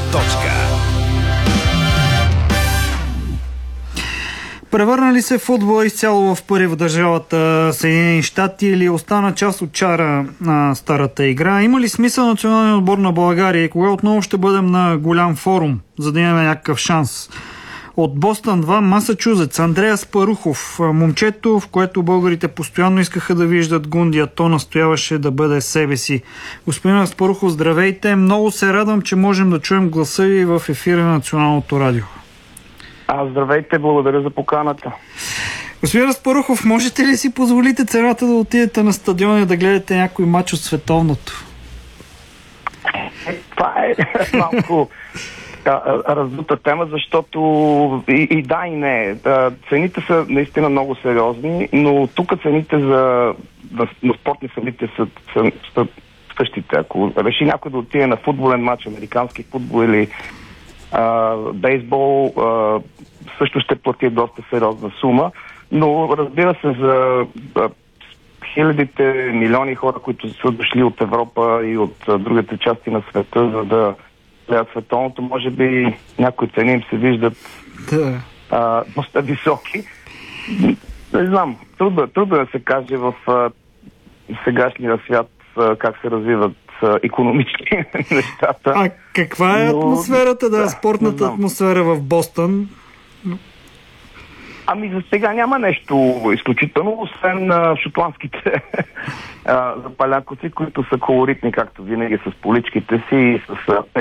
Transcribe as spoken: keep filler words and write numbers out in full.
точка. Превърна ли се футбола изцяло в пари в държавата Съединени щати или остана част от чара на старата игра? Има ли смисъл националния отбор на България и кога отново ще бъдем на голям форум, за да имаме някакъв шанс? От Бостън два, Масачузетс, Андрея Спарухов, момчето, в което българите постоянно искаха да виждат Гунди, а то настояваше да бъде себе си. Господин Спарухов, здравейте! Много се радвам, че можем да чуем гласа ви в ефира на Националното радио. А, здравейте, благодаря за поканата. Господин Спарухов, можете ли си позволите цената да отидете на стадиона и да гледате някой мач от световното? Това е малко раздута тема, защото и, и да, и не. Цените са наистина много сериозни, но тук цените за на, на спортни събития са, са, са същите. Ако реши някой да отиде на футболен матч, американски футбол или а, бейсбол, а, също ще плати доста сериозна сума, но разбира се за а, хилядите, милиони хора, които са дошли от Европа и от а, другите части на света, за да гледат световното, може би някои цени им се виждат да. а, доста високи. Не знам, трудно, трудно да се каже в а, сегашния свят а, как се развиват а, икономически нещата. А каква е но, атмосферата, да, да спортната атмосфера в Бостън? Ами за сега няма нещо изключително, освен а, шотландските а, запалякоци, които са колоритни, както винаги, с поличките си и с а,